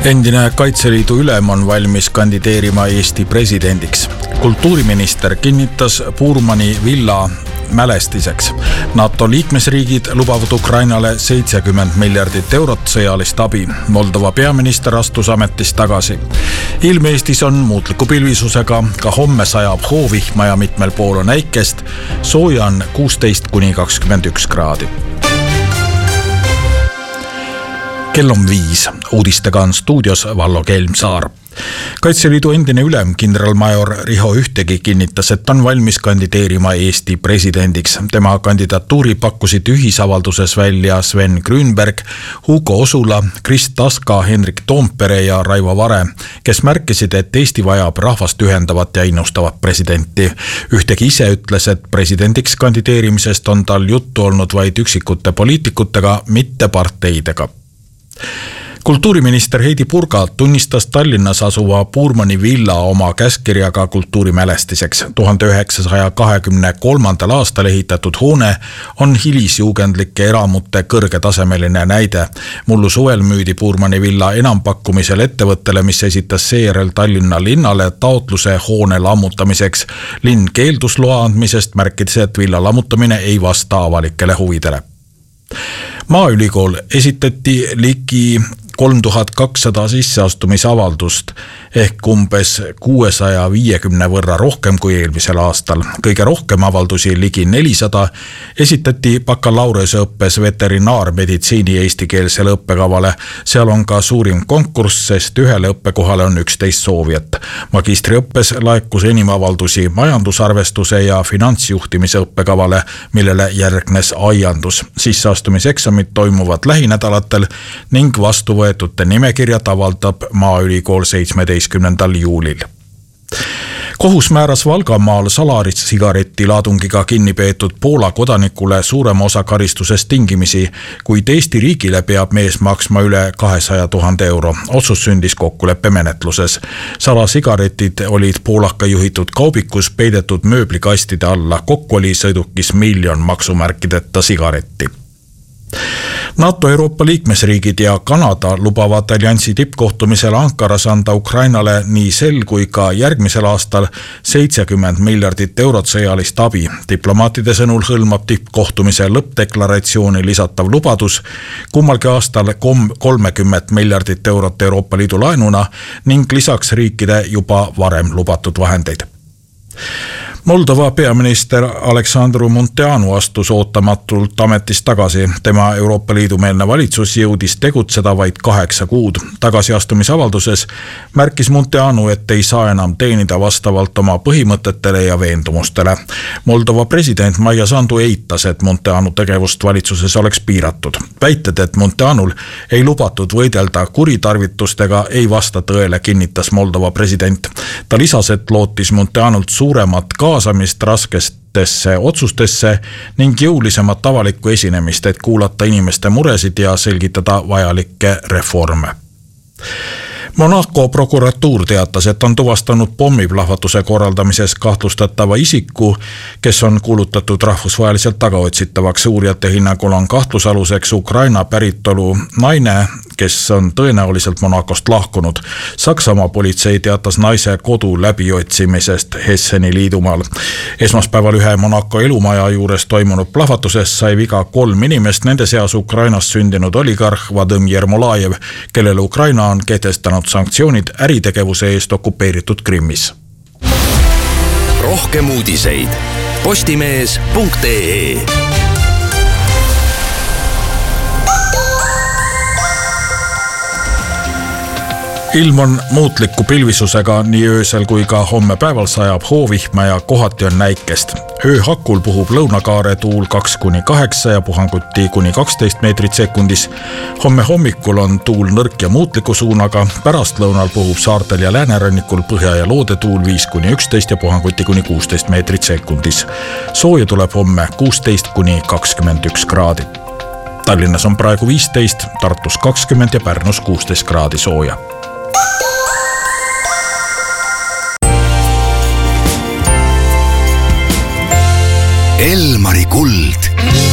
Endine Kaitseliidu ülem on valmis kandideerima Eesti presidendiks. Kultuuriminister kinnitas Puurmani villa mälestiseks. NATO liikmesriigid lubavad Ukrainale 70 miljardit eurot sõjalist abi. Moldova peaminister astus ametist tagasi. Ilm Eestis on muutliku pilvisusega, ka homme sajab hoovihma ja mitmel pool on äikest. Sooja on 16–21 kraadi. Kell on 5. Uudistega on stuudios Vallo Kelmsaar. Kaitseliidu endine ülem kindralmajor Riho Ühtegi kinnitas, et on valmis kandideerima Eesti presidendiks. Tema kandidatuuri pakkusid ühisavalduses välja Sven Grünberg, Hugo Osula, Krist Taska, Henrik Toompere ja Raivo Vare, kes märkisid, et Eesti vajab rahvast ühendavat ja innustavat presidenti. Ühtegi ise ütles, et presidendiks kandideerimisest on tal juttu olnud vaid üksikute poliitikutega, mitte parteidega. Kultuuriminister Heidy Purga tunnistas Tallinnas asuva Puurmani villa oma käskkirjaga kultuurimälestiseks. 1923. aastal ehitatud hoone on hilisjuugendlike eramute kõrgetasemeline näide. Mullu suvel müüdi Puurmani villa enampakkumisel ettevõttele, mis esitas seejärel Tallinna linnale taotluse hoone lammutamiseks. Linn keeldus loa andmisest, märkides, et villa lammutamine ei vasta avalikele huvidele. Maaülikool esitati ligi 3200 sisseastumisavaldust ehk umbes 650 võrra rohkem kui eelmisel aastal. Kõige rohkem avaldusi, ligi 400, esitati bakalaureusõppes veterinaarmeditsiini eestikeelsele õppekavale. Seal on ka suurim konkurss, sest ühele õppekohale on 11 soovijat. Magistriõppes laekus enim avaldusi majandusarvestuse ja finantsjuhtimise õppekavale, millele järgnes aiandus. Sisseastumiseksamid toimuvad lähinädalatel ning vastuvõetute nimekirjad avaldab Maaülikool 17. juulil. Kohus määras Valgamaal salaritsigareti laadungiga kinni peetud Poola kodanikule suurema osa karistusest tingimisi, kuid Eesti riigile peab mees maksma üle 200 000 euro. Otsus sündis kokkuleppemenetluses. Salasigaretid olid poolaka juhitud kaubikus peidetud mööblikastide alla. Kokku oli sõidukis 1 miljon maksumärkideta sigaretti. NATO Euroopa liikmesriigid ja Kanada lubavad alliansi tippkohtumisel Ankaras anda Ukrainale nii sel kui ka järgmisel aastal 70 miljardit eurot sõjalist abi. Diplomaatide sõnul hõlmab tippkohtumise lõppdeklaratsiooni lisatav lubadus kummalgi aastal 30 miljardit eurot Euroopa Liidu laenuna ning lisaks riikide juba varem lubatud vahendeid. Moldova peaminister Aleksandru Munteanu astus ootamatult ametist tagasi. Tema Euroopa Liidu meelne valitsus jõudis tegutseda vaid 8 kuud. Tagasiastumisavalduses märkis Munteanu, et ei saa enam teenida vastavalt oma põhimõtetele ja veendumustele. Moldova president Maia Sandu eitas, et Munteanu tegevust valitsuses oleks piiratud. Väited, et Munteanul ei lubatud võidelda kuritarvitustega, ei vasta tõele, kinnitas Moldova president. Ta lisas, et lootis Munteanult suuremat kaasamist raskestesse otsustesse ning jõulisemat avalikku esinemist, et kuulata inimeste muresid ja selgitada vajalikke reforme. Monaco prokuratuur teatas, et on tuvastanud pommiplahvatuse korraldamises kahtlustatava isiku, kes on kuulutatud rahvusvaheliselt tagaotsitavaks. Uurijate hinnangul on kahtlusaluseks Ukraina päritolu naine, kes on tõenäoliselt Monacost lahkunud. Saksamaa politsei teatas naise kodu läbiotsimisest Hesseni liidumaal. Esmaspäeval ühe Monaco elumaja juures toimunud plahvatuses sai viga 3 inimest, nende seas Ukrainas sündinud oligarh Vadim Yermolajev, kellele Ukraina on kehtestanud sanktsioonid äritegevuse eest okupeeritud Krimmis. Rohkem uudiseid postimees.ee. Ilm on muutliku pilvisusega, nii öösel kui ka homme päeval sajab hoovihma ja kohati on näikest. Ööhakul puhub lõunakaare tuul 2–8 ja puhanguti kuni 12 meetrit sekundis. Homme hommikul on tuul nõrk ja muutliku suunaga, pärastlõunal puhub saartel ja läänerannikul põhja- ja loodetuul 5–11 ja puhanguti kuni 16 meetrit sekundis. Sooja tuleb homme 16–21 kraadi. Tallinnas on praegu 15, Tartus 20 ja Pärnus 16 kraadi sooja. Elmari kuld.